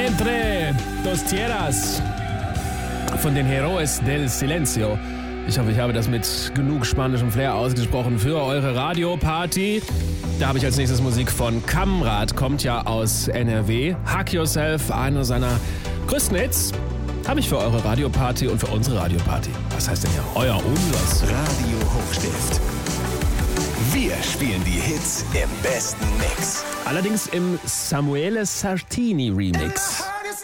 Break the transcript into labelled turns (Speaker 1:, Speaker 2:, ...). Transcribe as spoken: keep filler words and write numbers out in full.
Speaker 1: Entre dos Tierras von den Héroes del Silencio. Ich hoffe, ich habe das mit genug spanischem Flair ausgesprochen für eure Radioparty. Da habe ich als nächstes Musik von Kamrat, kommt ja aus N R W. Hug Yourself, einer seiner größten Hits, habe ich für eure Radioparty und für unsere Radioparty. Was heißt denn ja euer Umsatz?
Speaker 2: Radio Hochstift. Wir spielen die Hits im besten Mix.
Speaker 1: Allerdings im Samuele Sartini Remix.